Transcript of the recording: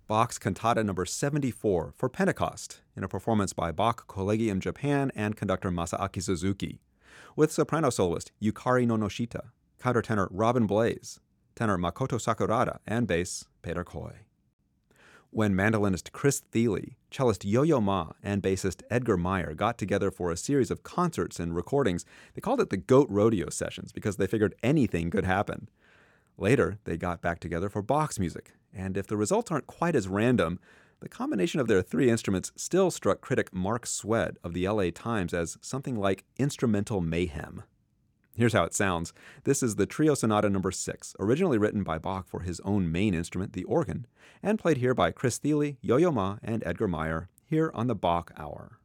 Bach's Cantata No. 74 for Pentecost, in a performance by Bach Collegium Japan and conductor Masaaki Suzuki, with soprano soloist Yukari Nonoshita, countertenor Robin Blaze, tenor Makoto Sakurada, and bass Peter Coy. When mandolinist Chris Thile, cellist Yo-Yo Ma, and bassist Edgar Meyer got together for a series of concerts and recordings, they called it the Goat Rodeo Sessions because they figured anything could happen. Later, they got back together for Bach's music, and if the results aren't quite as random, the combination of their three instruments still struck critic Mark Swed of the LA Times as something like instrumental mayhem. Here's how it sounds. This is the Trio Sonata No. 6, originally written by Bach for his own main instrument, the organ, and played here by Chris Thile, Yo-Yo Ma, and Edgar Meyer, here on the Bach Hour.